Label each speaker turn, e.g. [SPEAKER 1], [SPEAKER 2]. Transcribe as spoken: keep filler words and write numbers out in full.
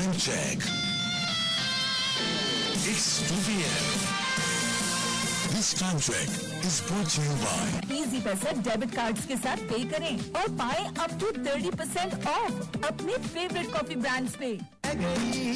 [SPEAKER 1] Time check. It's two p m This time check is brought to you by
[SPEAKER 2] easy पैसा debit cards के साथ पे करें और पाएं up to thirty percent of अपने फेवरेट कॉफी ब्रांड्स पे।